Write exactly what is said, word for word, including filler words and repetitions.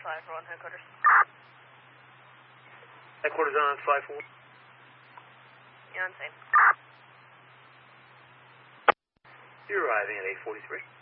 five four one, headquarters. Headquarters on five four. You're on scene. You're arriving at eight forty-three.